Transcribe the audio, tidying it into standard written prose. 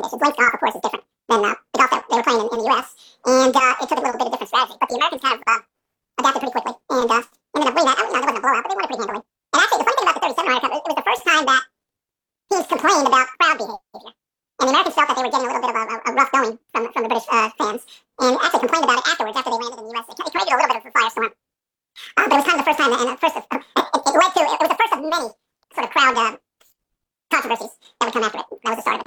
conditions. Links golf, of course, is different than the golf that they were playing in the U.S., and it took a little bit of different strategy. But the Americans kind of adapted pretty quickly and ended up winning that. There wasn't a blowout, but they won it pretty handily. And actually, the funny thing about the 37 Ryder Cup, it was the first time that teams complained about crowd behavior. And the Americans felt that they were getting a little bit of a rough going from the British fans, and actually complained about it afterwards, after they landed in the U.S. It created a little bit of a firestorm. But it was kind of the first time, and it was the first of many sort of crowd controversies that would come after it. That was the start of it.